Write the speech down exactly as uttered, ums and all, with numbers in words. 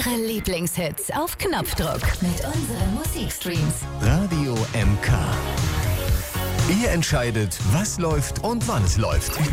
Eure Lieblingshits auf Knopfdruck mit unseren Musikstreams. Radio M K. Ihr entscheidet, was läuft und wann es läuft.